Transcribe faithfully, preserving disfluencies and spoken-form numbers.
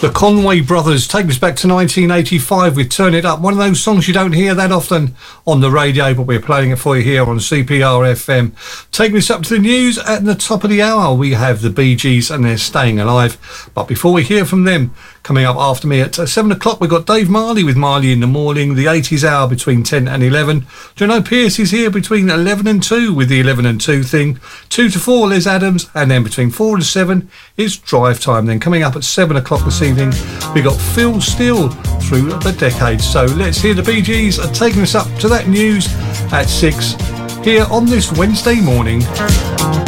The Conway Brothers take us back to nineteen eighty-five with Turn It Up. One of those songs you don't hear that often on the radio, but we're playing it for you here on C P R F M. Taking us up to the news at the top of the hour, we have the Bee Gees and they're Staying Alive. But before we hear from them, coming up after me at seven o'clock, we've got Dave Marley with Marley in the Morning, the eighties hour between ten and eleven. Jono Pierce is here between eleven and two with the eleven and two thing. two to four, Les Adams, and then between four and seven is Drive Time. Then coming up at seven o'clock this evening, we got Phil Steele through the decades. So let's hear the Bee Gees are taking us up to that news at six here on this Wednesday morning.